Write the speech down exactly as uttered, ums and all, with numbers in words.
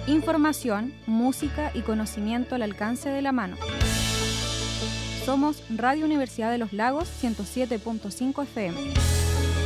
Información, música y conocimiento al alcance de la mano. Somos Radio Universidad de los Lagos ciento siete punto cinco F M.